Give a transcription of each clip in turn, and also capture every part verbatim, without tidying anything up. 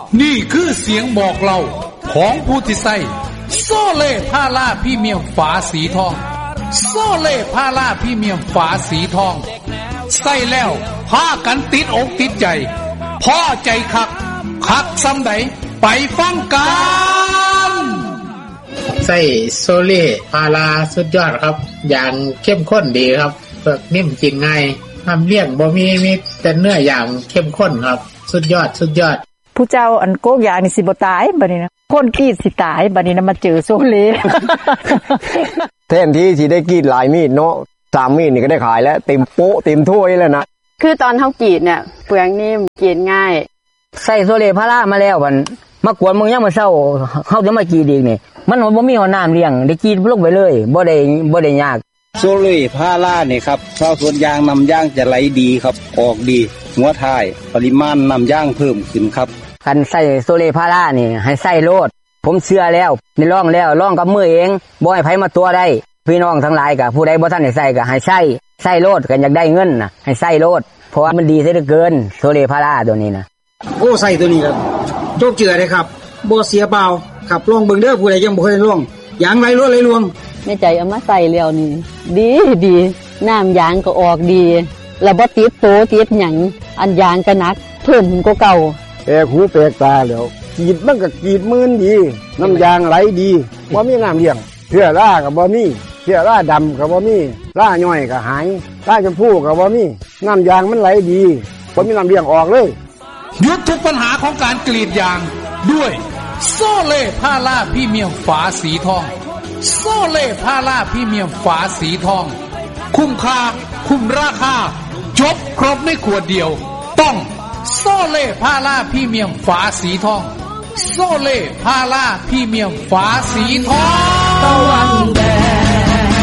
นี่คือเสียงบอกเล่าของผู้ที่ใส่โซเล่พาราพรีเมียมฝาสีทองโซเล่พาราพรีเมียมฝาสีทองใส่แล้วพากันติดอกติดใจพอใจคักคักซ้ำใดไปฟังกันใส่โซเล่พาราสุดยอดครับอย่างเข้มข้นดีครับเปลือกนิ่มกินง่ายทำเลี้ยงบ่มีมีแต่เนื้ออย่างเข้มข้นครับสุดยอดสุดยอดผู้เจ้าอันโกกยานี่สิบ่ตายบัดนี้นะคนกรีดสิตายบัดนี้นะมาเจอโซเล่แทนที่สิได้กรีดหลายมีดเนาะสามมีดนี่ก็ได้ขายแล้วเต็มโป๊ะเต็มถ้วยแล้วนะคือตอนเฮากรีดเนี่ยเปลือกนิ่มกรีดง่ายใส่โซเล่พารามาแล้วบัดมากวนมึงยังมาเช้าเฮาจะมากรีดอีกนี่มันบ่มีน้ำเลี้ยงได้กรีดลงไปเลยบ่ได้บ่ได้ยากโซเล่พาราเนี่ยครับชาวสวนยางนำยางจะไหลดีครับออกดีหัวท้ายปริมาณนำยางเพิ่มขึ้นครับคันใส่โซเล่พารานี่ให้ใส่โลดผมเชื่อแล้วได้ลองแล้วลองกับมือเองบ่ให้ไผมาตัวได้พี่น้องทั้งหลายก็ผู้ใดบ่ทันได้ใส่ก็ให้ใส่ใส่โลดกันอยากได้เงินน่ะให้ใส่โลดเพราะว่ามันดีซะเหลือเกินโซเล่พาราตัวนี้นะโอ้ใส่ตัวนี้ครับโจกเจือเลยครับบ่เสียเปล่าครับลองเบิ่งเด้อผู้ใดยังบ่เคยลองยางไหลรวดไหลรวงแม่ใจเอามาใส่แล้วนี่ดีดีน้ำยางก็ออกดีแล้วบ่ติดโตติดหยังอันยางก็หนักเพิ่มขึ้นกว่าเก่าแปลกหูแปลกตาแล้วกรีดมันก็กรีดมื่นดีน้ำยางไหลดีบ่มีน้ำเลี้ยงเชื้อราก็บ่มีเชื้อราดำก็บ่มีราย่อยก็หายราชมพูก็บ่มีน้ำยางมันไหลดีบ่มีน้ำเลี้ยงออกเลยหยุดทุกปัญหาของการกรีดยางด้วยโซเล่พาราพรีเมียมฝาสีทองโซเล่พาราพรีเมียมฝาสีทองคุ้มค่าคุ้มราคาจบครบในขวดเดียวต้องโซเล่พาราพรีเมียมฝาสีทองโซเล่พาราพรีเมียมฝาสีทองตะวันแดง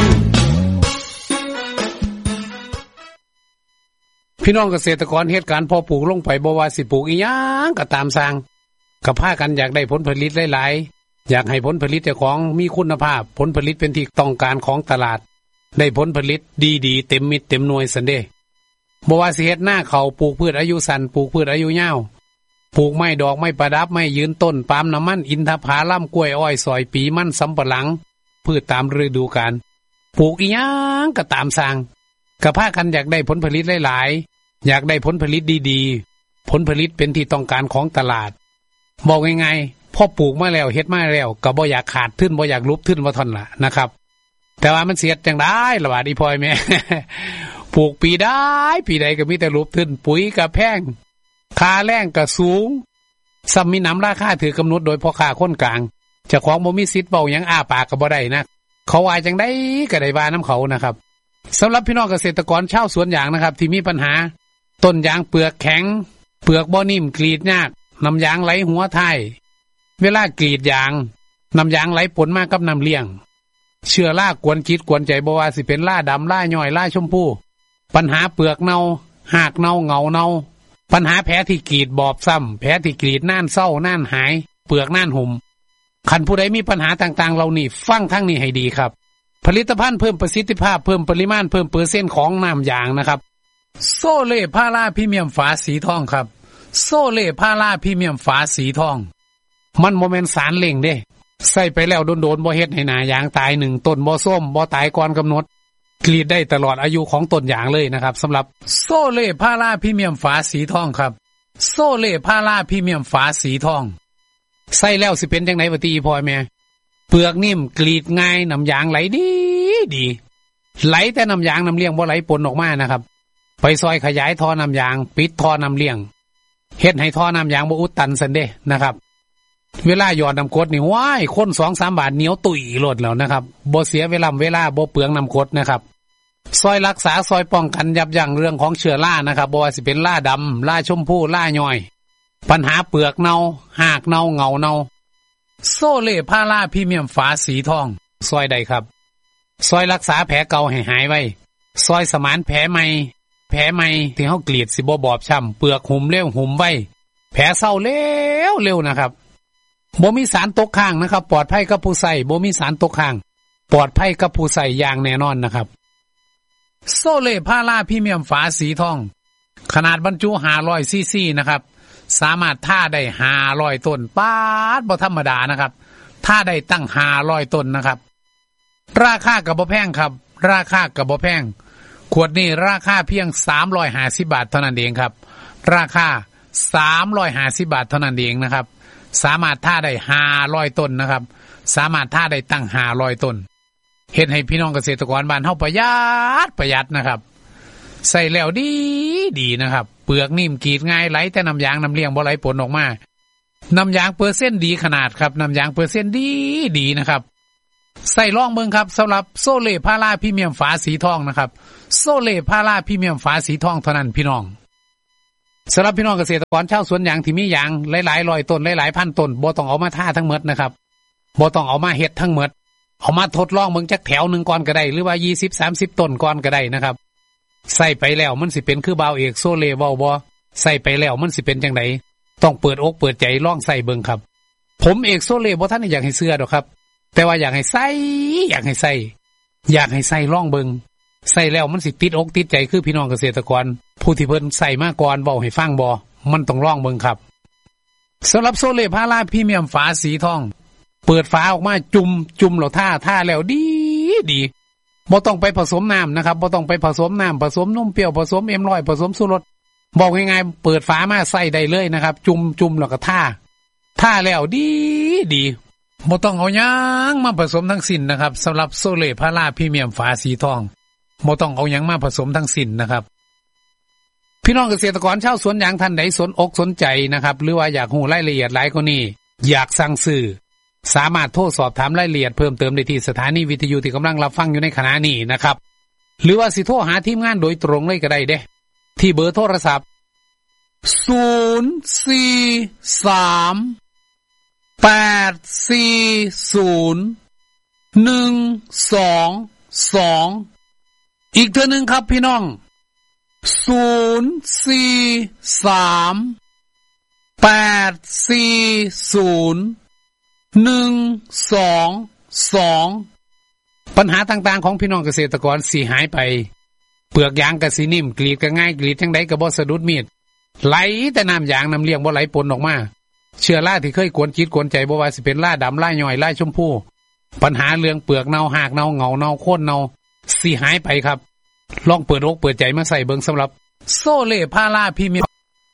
พี่น้องเกษตรกรเฮ็ดการเพาะปลูกลงไปบ่ว่าสิปลูกอีหยังก็ตามสร้างก็พากันอยากได้ผลผลิตหลายๆอยากให้ผลผลิตเจ้าของมีคุณภาพผลผลิตเป็นที่ต้องการของตลาดได้ผลผลิตดีๆเต็มมิตรเต็มหน่วยซั่นเด้บ่ว่าสิเฮ็ดหน้าเขาปลูกพืชอายุสั้นปลูกพืชอายุยาวปลูกไม้ดอกไม้ประดับไม้ยืนต้นปาล์มน้ำมันอินทผลัมกล้วยอ้อยสอยปีมันสำปะหลังพืชตามฤดูกาลปลูกอีหยังก็ตามสร้างก็พากันอยากได้ผลผลิตหลายๆอยากได้ผลผลิตดีๆผลผลิตเป็นที่ต้องการของตลาดบอกง่ายๆพอปลูกมาแล้วเฮ็ดมาแล้วก็บ่อยากขาดทุนบ่อยากลุบทุนว่าท่อนล่ะนะครับแต่ว่ามันเสียจังได้ล่ะว่าดิพ่อยแม่ ปลูกปีได้ปีใดก็มีแต่ลุบทุนปุ๋ยก็แพงค่าแรงก็สูงซ้ำมีน้ำราคาถือกำหนดโดยพ่อค้าคนกลางเจ้าของบ่มีสิทธิ์เว้าหยังอ้าปากก็บ่ได้นะเขาว่าจังได๋ก็ได้ว่านํเขานะครับสำหรับพี่น้องเกษตรกรชาวสวนยางนะครับที่มีปัญหาต้นยางเปลือกแข็งเปลือกบ่นิ่มกรีดยากน้ำยางไหลหัวท้ายเวลากรีดยางน้ำยางไหลปนมากับน้ำเลี้ยงเชื้อรากวนจิตกวนใจบ่ว่าสิเป็นล่าดำล่าย่อยล่าชมพูปัญหาเปลือกเน่าหากเน่าเงาเน่าปัญหาแผลที่กรีดบอบซ้ำแผลที่กรีดน่านเศร้าน่านหายเปลือกน่านหุ่มคันผู้ใดมีปัญหาต่างๆเหล่านี้ฟังทั้งนี้ให้ดีครับผลิตภัณฑ์เพิ่มประสิทธิภาพเพิ่มปริมาณเพิ่มเปอร์เซ็นต์ของน้ำยางนะครับโซเล่พาราพรีเมียมฝาสีทองครับโซเล่พาราพรีเมียมฝาสีทองมันโมเมนต์สารเล่งเด้ใส่ไปแล้วโดนๆบ่เฮ็ดให้หน้ายางตายหนึ่งต้นบ่ส้มบ่ตายก่อนกำหนดกรีดได้ตลอดอายุของต้นยางเลยนะครับสำหรับโซเล่พาราพรีเมียมฝาสีทองครับโซเล่พาราพรีเมียมฝาสีทองใส่แล้วสิเป็นจังได๋บ่ติพ่อแม่เปลือกนิ่มกรีดง่ายน้ำยางไหลดีดีไหลแต่น้ำยางน้ำเลี้ยงบ่ไหลปนออกมานะครับไปซอยขยายท่อน้ำยางปิดท่อน้ำเลี้ยงเฮ็ดให้ท่อน้ำยางบ่อุดตันซั่นเด้นะครับเวลาหยอดน้ำกรดนี่ว้ายคน สองสาม บาทเหนียวตุ๋ยโลดแล้วนะครับบ่เสียเวลาเวลาบ่เปลืองน้ำกรดนะครับซอยรักษาซอยป้องกันยับยั้งเรื่องของเชื้อรานะครับบ่ว่าสิเป็นราดำราชมพูราย่อยปัญหาเปลือกเน่าหากเน่าเงาเน่าโซเล่พาราพรีเมียมฝาสีทองซอยใดครับซอยรักษาแผลเก่าให้หายไว้ซอยสมานแผลใหม่แผลใหม่ที่เฮากรีดสิบ่บอบช้ำเปลือกหุ่มเร็วหุ่มไว้แผลเศร้าเร็วเร็วนะครับบ่มีสารตกค้างนะครับปลอดภัยกับผู้ใส่บ่มีสารตกค้างปลอดภัยกับผู้ใส่อย่างแน่นอนนะครับโซเล่พาราพรีเมียมฝาสีทองขนาดบรรจุห้าร้อยซีซีนะครับสามารถท่าได้ห้าร้อยต้นป๊าดบ่ธรรมดานะครับท่าได้ตั้งห้าร้อยต้นนะครับราคาก็บ่แพงครับราคาก็บ่แพงขวดนี้ราคาเพียงสามร้อยห้าสิบบาทเท่านั้นเองครับราคาสามร้อยห้าสิบบาทเท่านั้นเองนะครับสามารถท่าได้ห้าร้อยต้นนะครับสามารถท่าได้ตั้งห้าร้อยต้นเฮ็ดให้พี่น้องเกษตรกรบ้านเฮาประหยัดประหยัดนะครับใส่แล้วดีดีนะครับเปลือกนิ่มกรีดง่ายไหลแต่น้ำยางน้ำเลี้ยงบ่ไหลปนออกมาน้ำยางเปอร์เซ็นต์ดีขนาดครับน้ำยางเปอร์เซ็นต์ดีดีนะครับใส่ลองเบิ่งครับสำหรับโซเล่พาราพรีเมียมฝาสีทองนะครับโซเล่พาราพรีเมียมฝาสีทองเท่านั้นพี่น้องสำหรับพี่น้องเกษตรกรชาวสวนยางที่มียางหลายๆร้อยต้นหลายๆพันต้นบ่ต้องเอามาท่าทั้งหมดนะครับบ่ต้องเอามาเฮ็ดทั้งหมดเอามาทดลองเบิ่งจักแถวนึงก่อนก็ได้หรือว่ายี่สิบ สามสิบต้นก่อนก็ได้นะครับใส่ไปแล้วมันสิเป็นคือบ่าวเอกโซเล่เว้าบ่ใส่ไปแล้วมันสิเป็นจังได๋ต้องเปิดอกเปิดใจลองใส่เบิ่งครับผมเอกโซเล่บ่ทันอยากให้เชื่อดอกครับแต่ว่าอยากให้ใส่อยากให้ใส่อยากให้ใส่ลองเบิ่งใส่แล้วมันสิติดอกติดใจคือพี่น้องเกษตรกรผู้ที่เพิ่นใส่มาก่อนเว้าให้ฟังบ่มันต้องลองเบิ่งครับสำหรับโซเล่พาราพรีเมียมฝาสีทองเปิดฝาออกมาจุ่มจุ่มแล้วท่าท่าแล้วดีดีบ่ต้องไปผสมน้ำนะครับบ่ต้องไปผสมน้ำผสมนมเปรี้ยวผสมเอ็มร้อยผสมชูรสบอกง่ายๆเปิดฝามาใส่ได้เลยนะครับจุ่มจุ่มแล้วก็ท่าท่าแล้วดีดีบ่ต้องเอาหยังมาผสมทั้งสิ้นนะครับสำหรับโซเล่พาราพรีเมียมฝาสีทองบ่ต้องเอาหยังมาผสมทั้งสิ้นนะครับพี่น้องเกษตรกรชาวสวนยางท่านใดสนอกสนใจนะครับหรือว่าอยากรู้รายละเอียดหลายกว่านี้อยากสั่งซื้อสามารถโทรสอบถามรายละเอียดเพิ่มเติมได้ที่สถานีวิทยุที่กำลังรับฟังอยู่ในขณะนี้นะครับหรือว่าสิโทรหาทีมงานโดยตรงเลยก็ได้เด้ที่เบอร์โทรศัพท์ศูนย์ สี่ สาม แปด สี่ ศูนย์ หนึ่ง สอง สองอีกเทื่อนึงครับพี่น้องศูนย์ สี่ สาม แปด สี่ ศูนย์ หนึ่ง สอง สองปัญหาต่างๆของพี่น้องเกษตรกรสิหายไปเปลือกยางก็สินิ่มกรีดก็ง่ายกรีดจังได๋ก็บ่สะดุดมีดไหลแต่น้ำยางน้ำเลี้ยงบ่ไหลปนออกมาเชื้อราที่เคยกวนจิตกวนใจบ่ว่าสิเป็นราดำราย่อยราชมพูปัญหาเรื่องเปลือกเน่าหากเน่าเหงาเน่าโค่นเน่าสิหายไปครับลองเปิดอกเปิดใจมาใส่เบิ่งสำหรับโซเล่พาราพรีเมียม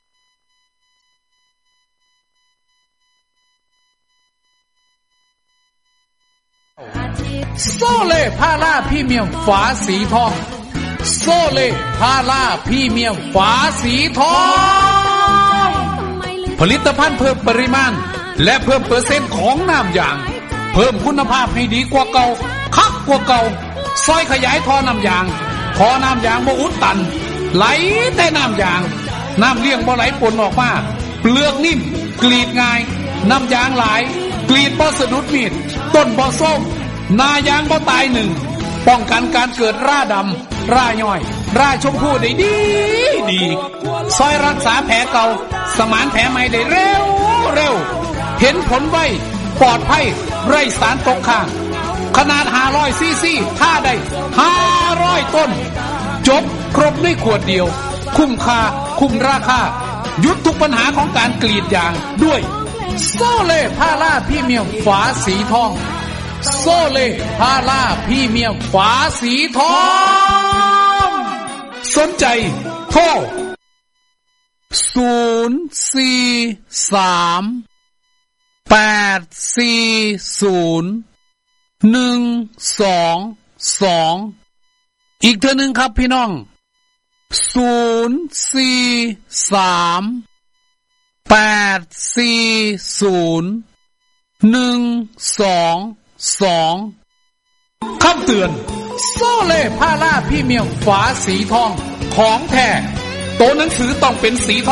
โซเล่พาราพรีเมียมฝาสีทองโซเล่พาราพรีเมียมฝาสีทองผลิตภัณฑ์เพิ่มปริมาณและเพิ่มเปอร์เซ็นต์ของน้ำยางเพิ่มคุณภาพให้ดีกว่าเก่าคักกว่าเก่าซอยขยายท่อน้ำยางท่อน้ำยางบ่อุดตันไหลแต่น้ำยางน้ำเลี้ยงบ่ไหลปนออกมาเปลือกนิ่มกรีดง่ายน้ำยางหลายกรีดบ่สะดุดมีดต้นบ่ส้มนายางบ่ตายหนึ่งป้องกันการเกิดราดำราย่อยราชมพูได้ดีดีซอยรักษาแผลเก่าสมานแผลใหม่ได้เร็วเร็วเห็นผลไวปลอดภัยไร้สารตกค้างขนาดห้าร้อยซีซีท่าได้ห้าร้อยต้นจบครบในขวดเดียวคุ้มค่าคุ้มราคาหยุดทุกปัญหาของการกรีดยางด้วยโซเล่พาราพรีเมียมฝาสีทองโซเล่พาราพรีเมียมฝาสีทองสนใจโทรศูนย์ สี่ สาม แปด สี่ ศูนย์ หนึ่ง สอง สองอีกเทื่อนึงครับพี่น้องศูนย์ สี่ สาม แปด สี่ ศูนย์ หนึ่ง สอง สองคำเตือนโซเล่พาราพรีเมียมฝาสีทองของแท้ตัวหนังสือต้องเป็นสีทอง